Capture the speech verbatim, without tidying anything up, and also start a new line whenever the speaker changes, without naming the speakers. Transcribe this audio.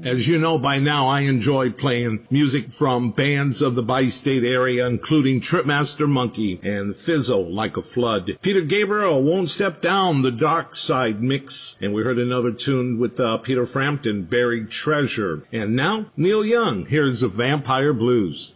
As you know by now, I enjoy playing music from bands of the bi-state area, including Tripmaster Monkey and Fizzo Like a Flood. Peter Gabriel, Won't Step Down, the Dark Side mix. And we heard another tune with uh, Peter Frampton, Buried Treasure. And now, Neil Young, here's the Vampire Blues.